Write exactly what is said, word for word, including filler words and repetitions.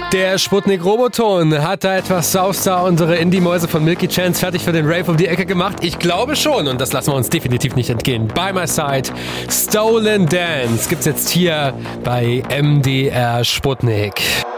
Der Sputnik Roboton hat da etwas Southstar, unsere Indie-Mäuse von Milky Chance, fertig für den Rave um die Ecke gemacht. Ich glaube schon, und das lassen wir uns definitiv nicht entgehen. By My Side, Stolen Dance gibt's jetzt hier bei M D R Sputnik.